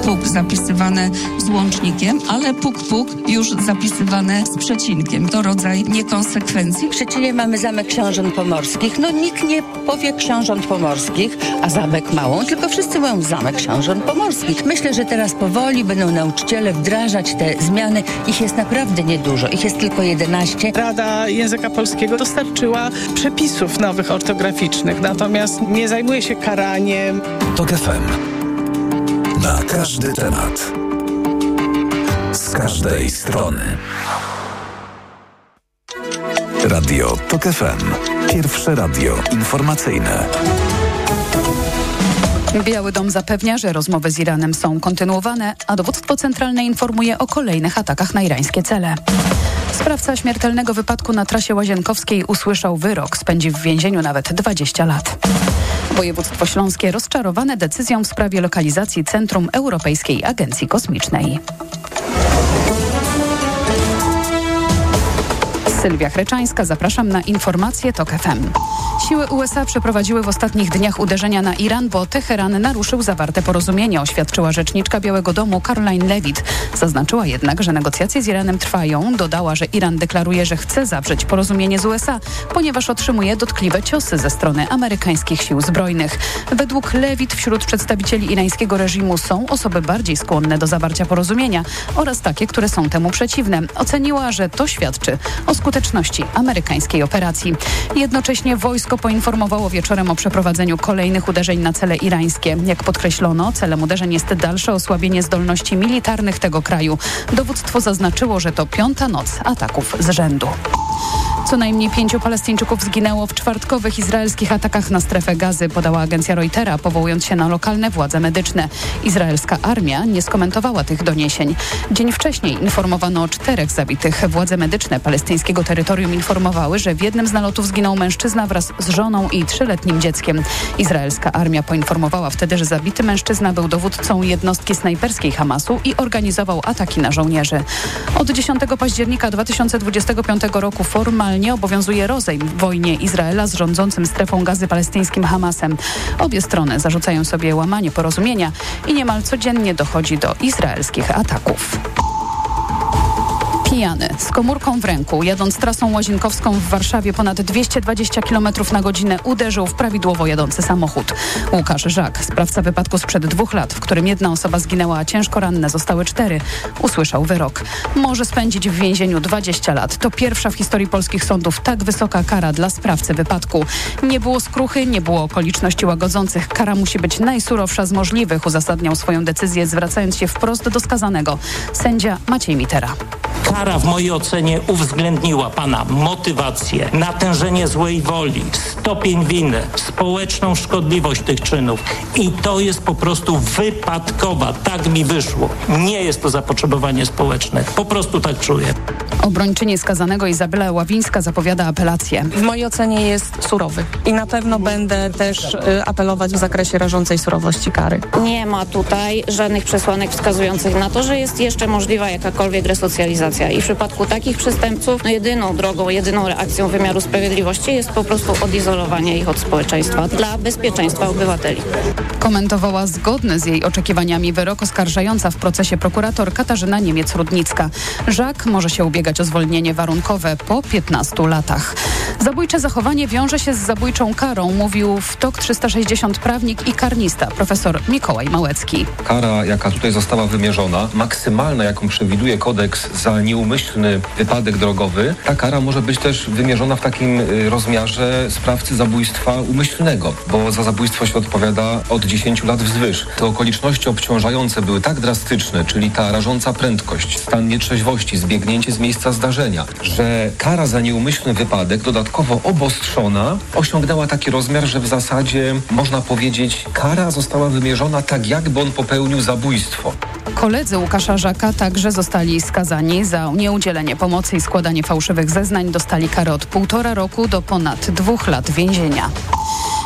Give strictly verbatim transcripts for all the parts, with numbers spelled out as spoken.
puk zapisywane z łącznikiem, ale puk, puk już zapisywane z przecinkiem. To rodzaj niekonsekwencji. W Szczecinie mamy Zamek Książąt Pomorskich. No nikt nie powie Książąt Pomorskich, a Zamek Małą, tylko wszyscy mówią Zamek Książąt Pomorskich. Myślę, że teraz powoli będą nauczyciele wdrażać te zmiany. Ich jest naprawdę niedużo. Ich jest tylko jedenaście. Rada Języka Polskiego dostarczyła przepisów nowych ortograficznych, natomiast nie zajmuje się karaniem. TOK F M. Na każdy temat. Z każdej strony. Radio TOK F M. Pierwsze radio informacyjne. Biały Dom zapewnia, że rozmowy z Iranem są kontynuowane, a dowództwo centralne informuje o kolejnych atakach na irańskie cele. Sprawca śmiertelnego wypadku na trasie łazienkowskiej usłyszał wyrok. Spędzi w więzieniu nawet dwadzieścia lat. Województwo śląskie rozczarowane decyzją w sprawie lokalizacji Centrum Europejskiej Agencji Kosmicznej. Sylwia Chreczańska, zapraszam na informacje TOK F M. Siły U S A przeprowadziły w ostatnich dniach uderzenia na Iran, bo Teheran naruszył zawarte porozumienie, oświadczyła rzeczniczka Białego Domu Caroline Leavitt. Zaznaczyła jednak, że negocjacje z Iranem trwają. Dodała, że Iran deklaruje, że chce zawrzeć porozumienie z U S A, ponieważ otrzymuje dotkliwe ciosy ze strony amerykańskich sił zbrojnych. Według Leavitt wśród przedstawicieli irańskiego reżimu są osoby bardziej skłonne do zawarcia porozumienia oraz takie, które są temu przeciwne. Oceniła, że to świadczy o skuteczności amerykańskiej operacji. Jednocześnie wojsko poinformowało wieczorem o przeprowadzeniu kolejnych uderzeń na cele irańskie. Jak podkreślono, celem uderzeń jest dalsze osłabienie zdolności militarnych tego kraju. Dowództwo zaznaczyło, że to piąta noc ataków z rzędu. Co najmniej pięciu Palestyńczyków zginęło w czwartkowych izraelskich atakach na strefę Gazy, podała agencja Reutera, powołując się na lokalne władze medyczne. Izraelska armia nie skomentowała tych doniesień. Dzień wcześniej informowano o czterech zabitych. Władze medyczne palestyńskiego terytorium informowały, że w jednym z nalotów zginął mężczyzna wraz z żoną i trzyletnim dzieckiem. Izraelska armia poinformowała wtedy, że zabity mężczyzna był dowódcą jednostki snajperskiej Hamasu i organizował ataki na żołnierzy. Od dziesiątego października dwa tysiące dwudziestego piątego roku formalnie nie obowiązuje rozejm w wojnie Izraela z rządzącym strefą Gazy palestyńskim Hamasem. Obie strony zarzucają sobie łamanie porozumienia i niemal codziennie dochodzi do izraelskich ataków. Pijany, z komórką w ręku, jadąc trasą łazienkowską w Warszawie ponad dwieście dwadzieścia kilometrów na godzinę uderzył w prawidłowo jadący samochód. Łukasz Żak, sprawca wypadku sprzed dwóch lat, w którym jedna osoba zginęła, a ciężko ranne zostały cztery, usłyszał wyrok. Może spędzić w więzieniu dwadzieścia lat. To pierwsza w historii polskich sądów tak wysoka kara dla sprawcy wypadku. Nie było skruchy, nie było okoliczności łagodzących. Kara musi być najsurowsza z możliwych, uzasadniał swoją decyzję, zwracając się wprost do skazanego. Sędzia Maciej Mitera. Kara w mojej ocenie uwzględniła pana motywację, natężenie złej woli, stopień winy, społeczną szkodliwość tych czynów i to jest po prostu wypadkowa. Tak mi wyszło. Nie jest to zapotrzebowanie społeczne. Po prostu tak czuję. Obrończyni skazanego Izabela Ławińska zapowiada apelację. W mojej ocenie jest surowy i na pewno będę też y, apelować w zakresie rażącej surowości kary. Nie ma tutaj żadnych przesłanek wskazujących na to, że jest jeszcze możliwa jakakolwiek resocjalizacja. I w przypadku takich przestępców no jedyną drogą, jedyną reakcją wymiaru sprawiedliwości jest po prostu odizolowanie ich od społeczeństwa dla bezpieczeństwa obywateli. Komentowała zgodny z jej oczekiwaniami wyrok oskarżająca w procesie prokurator Katarzyna Niemiec-Rudnicka. Żak może się ubiegać o zwolnienie warunkowe po piętnastu latach. Zabójcze zachowanie wiąże się z zabójczą karą, mówił w TOK trzysta sześćdziesiąt prawnik i karnista profesor Mikołaj Małecki. Kara, jaka tutaj została wymierzona, maksymalna, jaką przewiduje kodeks za nieumyślny wypadek drogowy, ta kara może być też wymierzona w takim rozmiarze sprawcy zabójstwa umyślnego, bo za zabójstwo się odpowiada od dziesięciu lat wzwyż. Te okoliczności obciążające były tak drastyczne, czyli ta rażąca prędkość, stan nietrzeźwości, zbiegnięcie z miejsca zdarzenia, że kara za nieumyślny wypadek, dodatkowo obostrzona, osiągnęła taki rozmiar, że w zasadzie można powiedzieć, kara została wymierzona tak, jakby on popełnił zabójstwo. Koledzy Łukasza Żaka także zostali skazani za nieudzielenie pomocy i składanie fałszywych zeznań. Dostali karę od półtora roku do ponad dwóch lat więzienia.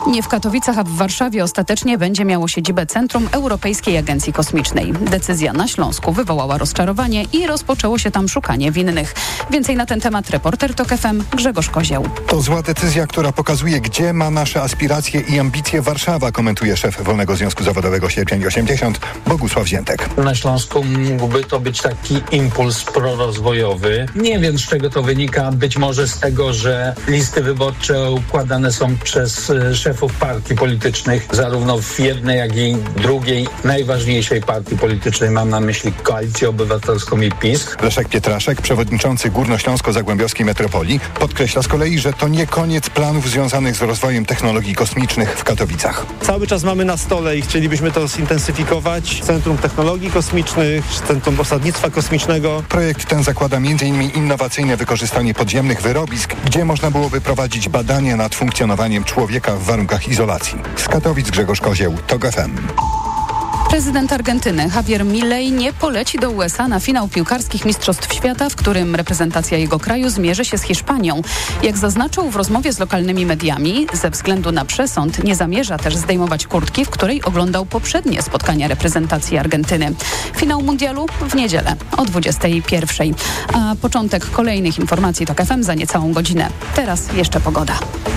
Nie w Katowicach, a w Warszawie ostatecznie będzie miało siedzibę Centrum Europejskiej Agencji Kosmicznej. Decyzja na Śląsku wywołała rozczarowanie i rozpoczęło się tam szukanie winnych. Więcej na ten temat reporter TOK F M Grzegorz Kozieł. To zła decyzja, która pokazuje, gdzie ma nasze aspiracje i ambicje Warszawa, komentuje szef Wolnego Związku Zawodowego Sierpień osiemdziesiąt Bogusław Ziętek. Na Śląsku mógłby to być taki impuls prorozwojowy. Nie wiem, z czego to wynika. Być może z tego, że listy wyborcze układane są przez szefów partii politycznych, zarówno w jednej, jak i drugiej, najważniejszej partii politycznej. Mam na myśli Koalicję Obywatelską i PiS. Leszek Pietraszek, przewodniczący Górnośląsko-Zagłębiowskiej Metropolii, podkreśla z kolei, że to nie koniec planów związanych z rozwojem technologii kosmicznych w Katowicach. Cały czas mamy na stole i chcielibyśmy to zintensyfikować. Centrum Technologii Kosmicznych, Centrum Osadnictwa Kosmicznego. Projekt ten zakłada między innymi innowacyjne wykorzystanie podziemnych wyrobisk, gdzie można byłoby prowadzić badania nad funkcjonowaniem człowieka w warunkach izolacji. Z Katowic Grzegorz Kozieł, TOK F M. Prezydent Argentyny Javier Milei nie poleci do U S A na finał piłkarskich Mistrzostw Świata, w którym reprezentacja jego kraju zmierzy się z Hiszpanią. Jak zaznaczył w rozmowie z lokalnymi mediami, ze względu na przesąd nie zamierza też zdejmować kurtki, w której oglądał poprzednie spotkania reprezentacji Argentyny. Finał mundialu w niedzielę o dwudziestej pierwszej. A początek kolejnych informacji TOK F M za niecałą godzinę. Teraz jeszcze pogoda.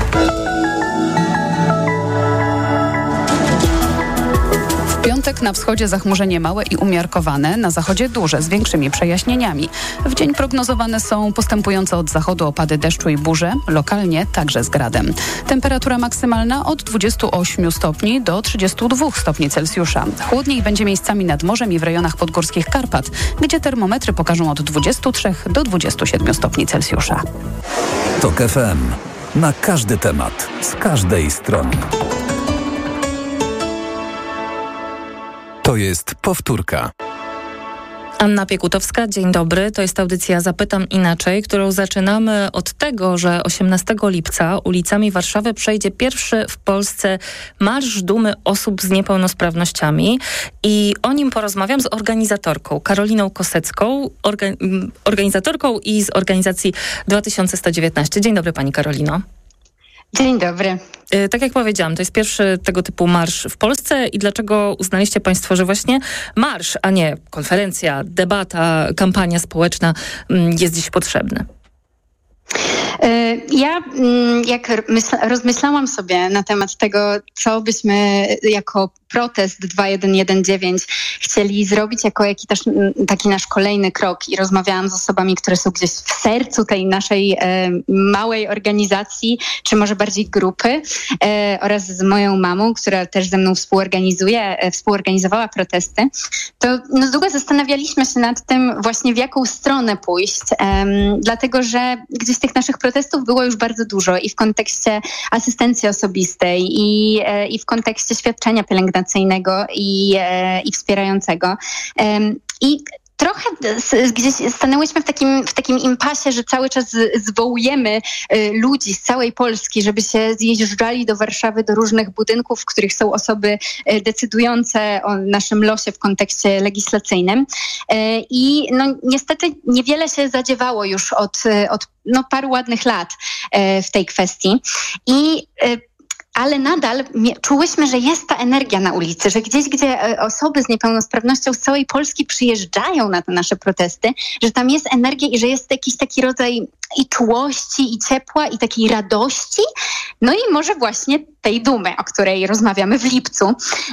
W piątek na wschodzie zachmurzenie małe i umiarkowane, na zachodzie duże z większymi przejaśnieniami. W dzień prognozowane są postępujące od zachodu opady deszczu i burze, lokalnie także z gradem. Temperatura maksymalna od dwudziestu ośmiu stopni do trzydziestu dwóch stopni Celsjusza. Chłodniej będzie miejscami nad morzem i w rejonach podgórskich Karpat, gdzie termometry pokażą od dwudziestu trzech do dwudziestu siedmiu stopni Celsjusza. TOK F M. Na każdy temat, z każdej strony. To jest powtórka. Anna Piekutowska, dzień dobry. To jest audycja Zapytam Inaczej, którą zaczynamy od tego, że osiemnastego lipca ulicami Warszawy przejdzie pierwszy w Polsce Marsz Dumy Osób z Niepełnosprawnościami i o nim porozmawiam z organizatorką Karoliną Kosecką, orga- organizatorką i z organizacji dwa tysiące sto dziewiętnaście. Dzień dobry pani Karolino. Dzień dobry. Tak jak powiedziałam, to jest pierwszy tego typu marsz w Polsce i dlaczego uznaliście państwo, że właśnie marsz, a nie konferencja, debata, kampania społeczna jest dziś potrzebny? Ja jak rozmyślałam sobie na temat tego, co byśmy jako protest dwa jeden jeden dziewięć chcieli zrobić jako jaki też, taki nasz kolejny krok i rozmawiałam z osobami, które są gdzieś w sercu tej naszej e, małej organizacji, czy może bardziej grupy e, oraz z moją mamą, która też ze mną współorganizuje, e, współorganizowała protesty, to no, długo zastanawialiśmy się nad tym właśnie w jaką stronę pójść, e, dlatego że gdzieś tych naszych protestów było już bardzo dużo i w kontekście asystencji osobistej i, e, i w kontekście świadczenia pielęgnacyjnego i, e, i wspierającego. E, I trochę gdzieś stanęłyśmy w takim, w takim impasie, że cały czas zwołujemy y, ludzi z całej Polski, żeby się zjeżdżali do Warszawy, do różnych budynków, w których są osoby y, decydujące o naszym losie w kontekście legislacyjnym. Y, I no, niestety niewiele się zadziewało już od, od no, paru ładnych lat y, w tej kwestii. I y, ale nadal czułyśmy, że jest ta energia na ulicy, że gdzieś, gdzie osoby z niepełnosprawnością z całej Polski przyjeżdżają na te nasze protesty, że tam jest energia i że jest jakiś taki rodzaj i czułości, i ciepła, i takiej radości. No i może właśnie tej dumy, o której rozmawiamy w lipcu.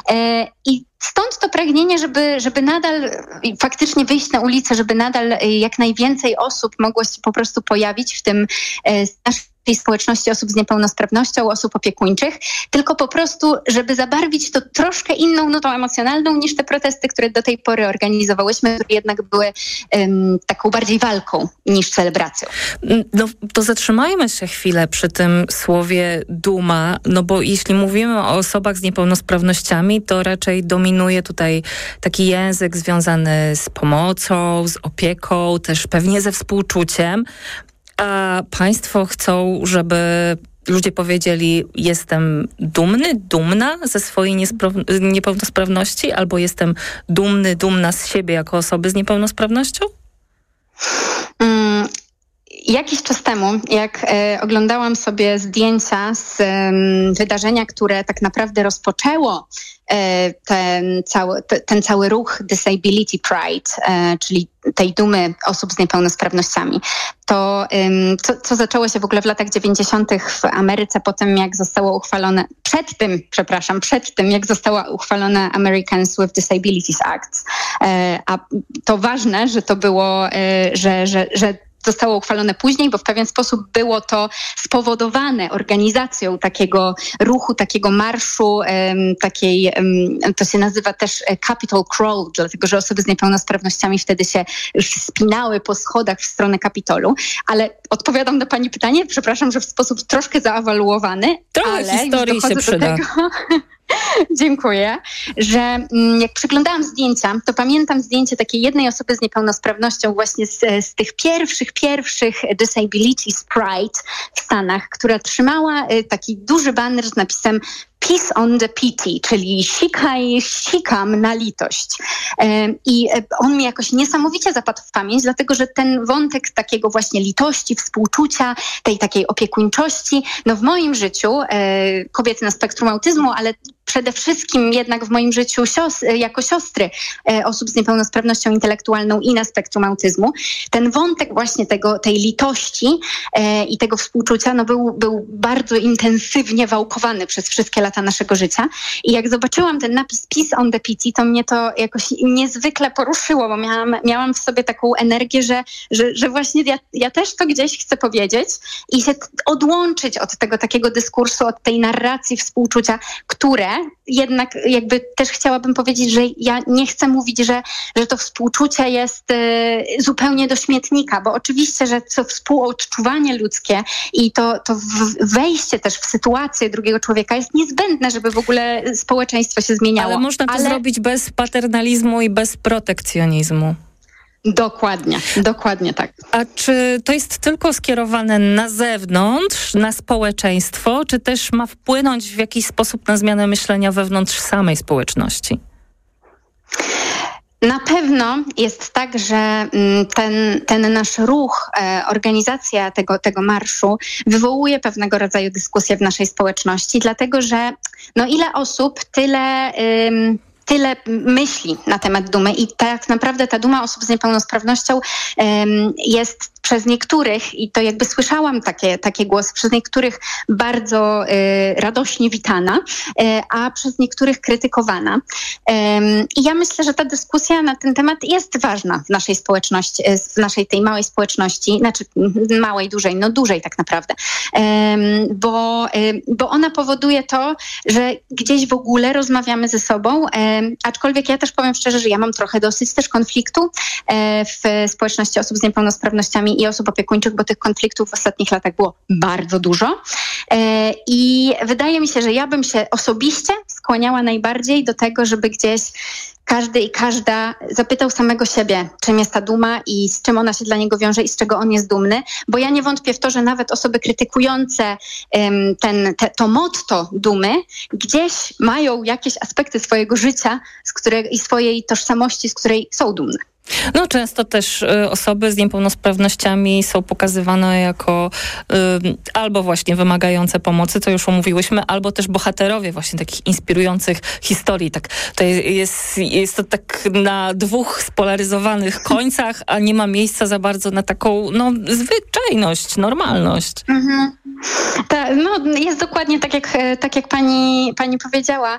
I stąd to pragnienie, żeby, żeby nadal faktycznie wyjść na ulicę, żeby nadal jak najwięcej osób mogło się po prostu pojawić w tym naszym tej społeczności osób z niepełnosprawnością, osób opiekuńczych, tylko po prostu, żeby zabarwić to troszkę inną nutą emocjonalną niż te protesty, które do tej pory organizowałyśmy, które jednak były um, taką bardziej walką niż celebracją. No to zatrzymajmy się chwilę przy tym słowie duma, no bo jeśli mówimy o osobach z niepełnosprawnościami, to raczej dominuje tutaj taki język związany z pomocą, z opieką, też pewnie ze współczuciem. A państwo chcą, żeby ludzie powiedzieli, jestem dumny, dumna ze swojej niespra- niepełnosprawności, albo jestem dumny, dumna z siebie jako osoby z niepełnosprawnością? Mm. Jakiś czas temu, jak e, oglądałam sobie zdjęcia z e, wydarzenia, które tak naprawdę rozpoczęło e, ten, cały, te, ten cały ruch Disability Pride, e, czyli tej dumy osób z niepełnosprawnościami, to e, co, co zaczęło się w ogóle w latach dziewięćdziesiątych w Ameryce, potem jak zostało uchwalone, przed tym, przepraszam, przed tym jak została uchwalona Americans with Disabilities Act. E, a to ważne, że to było, e, że, że, że zostało uchwalone później, bo w pewien sposób było to spowodowane organizacją takiego ruchu, takiego marszu, um, takiej, um, to się nazywa też Capitol Crawl, dlatego że osoby z niepełnosprawnościami wtedy się już wspinały po schodach w stronę Kapitolu. Ale odpowiadam na pani pytanie, przepraszam, że w sposób troszkę zaawaluowany, Trochę ale historii już się dochodzę przyda. do tego, dziękuję, że jak przeglądałam zdjęcia, to pamiętam zdjęcie takiej jednej osoby z niepełnosprawnością właśnie z, z tych pierwszych, pierwszych Disabilities Pride w Stanach, która trzymała taki duży baner z napisem Peace on the Pity, czyli sikaj, sikam na litość. I on mi jakoś niesamowicie zapadł w pamięć, dlatego że ten wątek takiego właśnie litości, współczucia, tej takiej opiekuńczości, no w moim życiu, kobiety na spektrum autyzmu, ale przede wszystkim jednak w moim życiu sios- jako siostry e, osób z niepełnosprawnością intelektualną i na spektrum autyzmu, ten wątek właśnie tego, tej litości e, i tego współczucia no był, był bardzo intensywnie wałkowany przez wszystkie lata naszego życia. I jak zobaczyłam ten napis Peace on the Pity, to mnie to jakoś niezwykle poruszyło, bo miałam, miałam w sobie taką energię, że, że, że właśnie ja, ja też to gdzieś chcę powiedzieć i się odłączyć od tego takiego dyskursu, od tej narracji współczucia, które jednak jakby też chciałabym powiedzieć, że ja nie chcę mówić, że, że to współczucie jest y, zupełnie do śmietnika, bo oczywiście, że to współodczuwanie ludzkie i to, to wejście też w sytuację drugiego człowieka jest niezbędne, żeby w ogóle społeczeństwo się zmieniało. Ale można to Ale... zrobić bez paternalizmu i bez protekcjonizmu. Dokładnie, dokładnie tak. A czy to jest tylko skierowane na zewnątrz, na społeczeństwo, czy też ma wpłynąć w jakiś sposób na zmianę myślenia wewnątrz samej społeczności? Na pewno jest tak, że ten, ten nasz ruch, e, organizacja tego, tego marszu wywołuje pewnego rodzaju dyskusję w naszej społeczności, dlatego że no ile osób, tyle... Ym, tyle myśli na temat dumy i tak naprawdę ta duma osób z niepełnosprawnością um, jest przez niektórych, i to jakby słyszałam takie, takie głosy, przez niektórych bardzo y, radośnie witana, y, a przez niektórych krytykowana. Um, I ja myślę, że ta dyskusja na ten temat jest ważna w naszej społeczności, w naszej tej małej społeczności, znaczy małej, dużej, no dużej tak naprawdę, um, bo, y, bo ona powoduje to, że gdzieś w ogóle rozmawiamy ze sobą, um, aczkolwiek ja też powiem szczerze, że ja mam trochę dosyć też konfliktu e, w społeczności osób z niepełnosprawnościami i osób opiekuńczych, bo tych konfliktów w ostatnich latach było bardzo dużo. E, I wydaje mi się, że ja bym się osobiście skłaniała najbardziej do tego, żeby gdzieś każdy i każda zapytał samego siebie, czym jest ta duma i z czym ona się dla niego wiąże i z czego on jest dumny, bo ja nie wątpię w to, że nawet osoby krytykujące um, ten, te, to motto dumy gdzieś mają jakieś aspekty swojego życia z której, i swojej tożsamości, z której są dumne. No często też y, osoby z niepełnosprawnościami są pokazywane jako y, albo właśnie wymagające pomocy, co już omówiłyśmy, albo też bohaterowie właśnie takich inspirujących historii. Tak, to jest, jest to tak na dwóch spolaryzowanych końcach, a nie ma miejsca za bardzo na taką no, zwyczajność, normalność. Mhm. Ta, no, jest dokładnie tak, jak, tak jak pani, pani powiedziała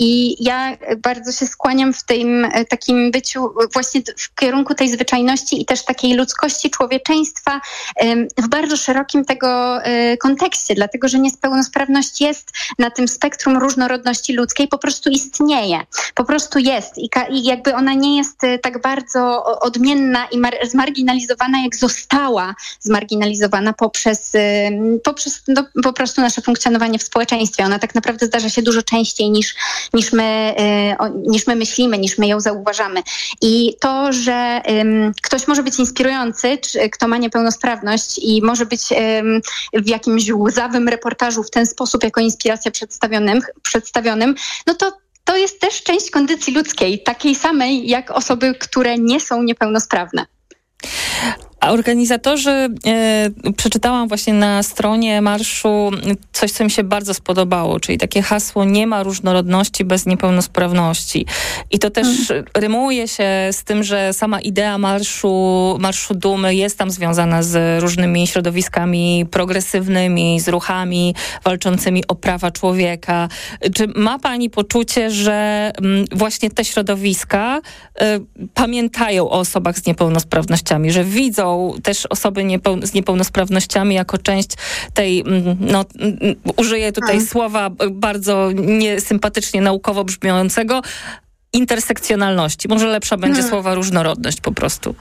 i ja bardzo się skłaniam w tym takim byciu właśnie w kierunku tej zwyczajności i też takiej ludzkości, człowieczeństwa w bardzo szerokim tego kontekście, dlatego że niepełnosprawność jest na tym spektrum różnorodności ludzkiej, po prostu istnieje, po prostu jest i, ka- i jakby ona nie jest tak bardzo odmienna i mar- zmarginalizowana, jak została zmarginalizowana poprzez, poprzez no, po prostu nasze funkcjonowanie w społeczeństwie. Ona tak naprawdę zdarza się dużo częściej niż, niż, my, niż my myślimy, niż my ją zauważamy. I to, że um, ktoś może być inspirujący, czy, kto ma niepełnosprawność i może być um, w jakimś łzawym reportażu w ten sposób jako inspiracja przedstawionym, przedstawionym no to to jest też część kondycji ludzkiej, takiej samej jak osoby, które nie są niepełnosprawne. A organizatorzy, e, przeczytałam właśnie na stronie marszu coś, co mi się bardzo spodobało, czyli takie hasło "nie ma różnorodności bez niepełnosprawności". I to też hmm. rymuje się z tym, że sama idea marszu, marszu dumy jest tam związana z różnymi środowiskami progresywnymi, z ruchami walczącymi o prawa człowieka. Czy ma pani poczucie, że m, właśnie te środowiska y, pamiętają o osobach z niepełnosprawnościami, że widzą też osoby niepeł- z niepełnosprawnościami jako część tej, no użyję tutaj hmm. słowa bardzo niesympatycznie naukowo brzmiącego, intersekcjonalności. Może lepsza będzie hmm. słowa różnorodność po prostu.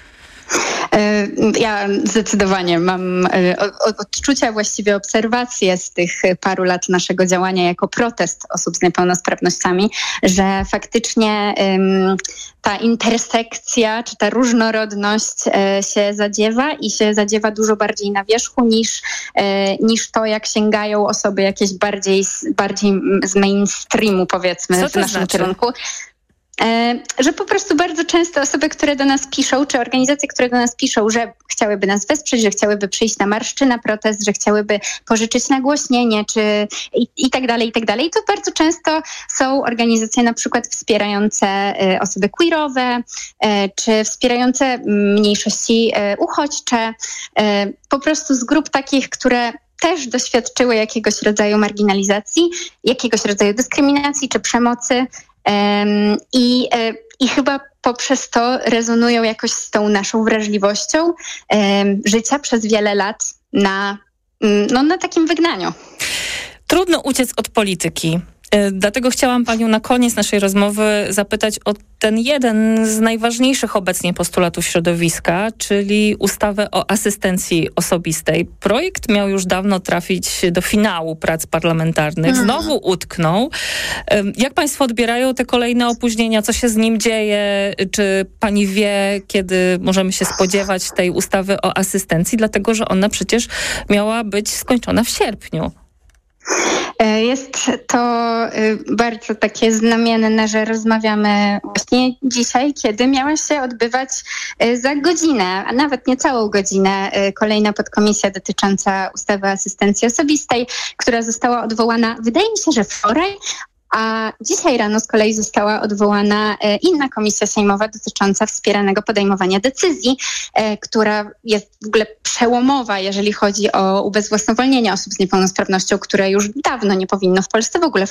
Ja zdecydowanie mam odczucia, właściwie obserwacje z tych paru lat naszego działania jako protest osób z niepełnosprawnościami, że faktycznie ta intersekcja czy ta różnorodność się zadziewa i się zadziewa dużo bardziej na wierzchu niż, niż to, jak sięgają osoby jakieś bardziej, bardziej z mainstreamu, powiedzmy, Co w to naszym znaczy? kierunku. Że po prostu bardzo często osoby, które do nas piszą, czy organizacje, które do nas piszą, że chciałyby nas wesprzeć, że chciałyby przyjść na marsz czy na protest, że chciałyby pożyczyć nagłośnienie, czy i, i tak dalej, i tak dalej. To bardzo często są organizacje na przykład wspierające osoby queerowe, czy wspierające mniejszości uchodźcze, po prostu z grup takich, które też doświadczyły jakiegoś rodzaju marginalizacji, jakiegoś rodzaju dyskryminacji czy przemocy. Um, i, e, I chyba poprzez to rezonują jakoś z tą naszą wrażliwością um, życia przez wiele lat na, no, na takim wygnaniu. Trudno uciec od polityki. Dlatego chciałam panią na koniec naszej rozmowy zapytać o ten jeden z najważniejszych obecnie postulatów środowiska, czyli ustawę o asystencji osobistej. Projekt miał już dawno trafić do finału prac parlamentarnych. Znowu utknął. Jak państwo odbierają te kolejne opóźnienia? Co się z nim dzieje? Czy pani wie, kiedy możemy się spodziewać tej ustawy o asystencji? Dlatego, że ona przecież miała być skończona w sierpniu. Jest to bardzo takie znamienne, że rozmawiamy właśnie dzisiaj, kiedy miała się odbywać za godzinę, a nawet nie całą godzinę, kolejna podkomisja dotycząca ustawy o asystencji osobistej, która została odwołana, wydaje mi się, że wczoraj, a dzisiaj rano z kolei została odwołana inna komisja sejmowa dotycząca wspieranego podejmowania decyzji, która jest w ogóle przełomowa, jeżeli chodzi o ubezwłasnowolnienie osób z niepełnosprawnością, które już dawno nie powinno w Polsce w ogóle